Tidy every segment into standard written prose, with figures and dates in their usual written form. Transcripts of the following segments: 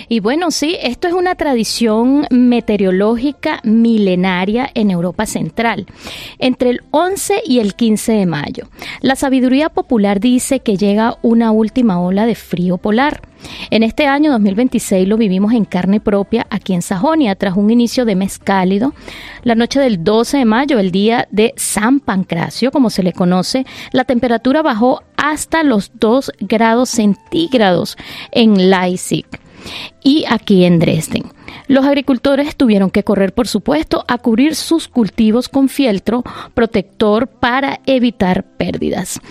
Y bueno, sí, esto es una tradición meteorológica milenaria en Europa Central, entre el 11 y el 15 de mayo. La sabiduría popular dice que llega una última ola de frío polar. En este año 2026 lo vivimos en carne propia aquí en Sajonia, tras un inicio de mes cálido. La noche del 12 de mayo, el día de San Pancracio, como se le conoce, la temperatura bajó hasta los 2 grados centígrados en Leipzig y aquí en Dresden. Los agricultores tuvieron que correr, por supuesto, a cubrir sus cultivos con fieltro protector para evitar pérdidas.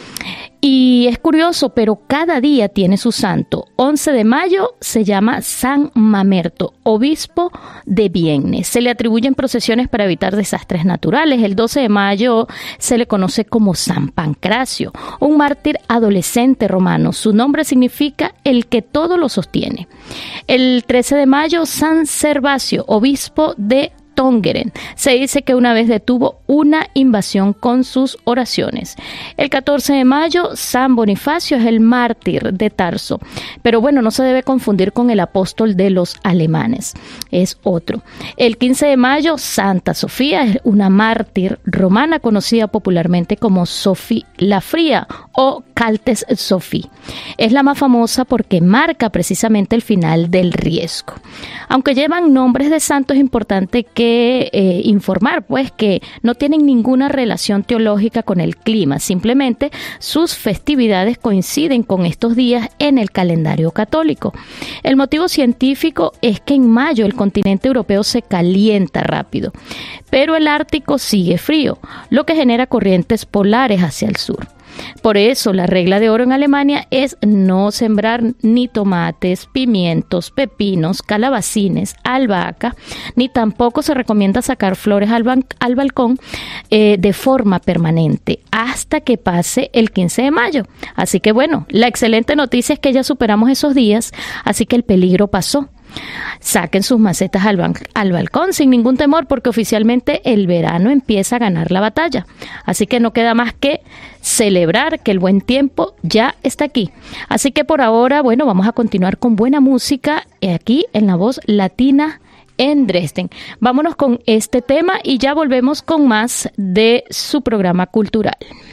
Y es curioso, pero cada día tiene su santo. 11 de mayo se llama San Mamerto, obispo de Vienne. Se le atribuyen procesiones para evitar desastres naturales. El 12 de mayo se le conoce como San Pancracio, un mártir adolescente romano. Su nombre significa el que todo lo sostiene. El 13 de mayo, San Servacio, obispo de Tongeren. Se dice que una vez detuvo una invasión con sus oraciones. El 14 de mayo, San Bonifacio es el mártir de Tarso. Pero bueno, no se debe confundir con el apóstol de los alemanes. Es otro. El 15 de mayo, Santa Sofía es una mártir romana conocida popularmente como Sophie la Fría o Caltes Sophie. Es la más famosa porque marca precisamente el final del riesgo. Aunque llevan nombres de santos, es importante que informar pues que no tienen ninguna relación teológica con el clima, simplemente sus festividades coinciden con estos días en el calendario católico. El motivo científico es que en mayo el continente europeo se calienta rápido, pero el Ártico sigue frío, lo que genera corrientes polares hacia el sur. Por eso la regla de oro en Alemania es no sembrar ni tomates, pimientos, pepinos, calabacines, albahaca, ni tampoco se recomienda sacar flores al balcón de forma permanente hasta que pase el 15 de mayo. Así que bueno, la excelente noticia es que ya superamos esos días, así que el peligro pasó. Saquen sus macetas al balcón sin ningún temor porque oficialmente el verano empieza a ganar la batalla. Así que no queda más que celebrar que el buen tiempo ya está aquí. Así que por ahora, bueno, vamos a continuar con buena música aquí en La Voz Latina en Dresden. Vámonos con este tema y ya volvemos con más de su programa cultural.